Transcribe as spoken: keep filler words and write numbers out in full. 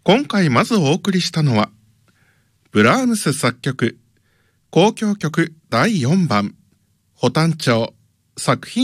今回まずお送りしたのは、ブラームス作曲、交響曲だいよんばん、ホタン調作品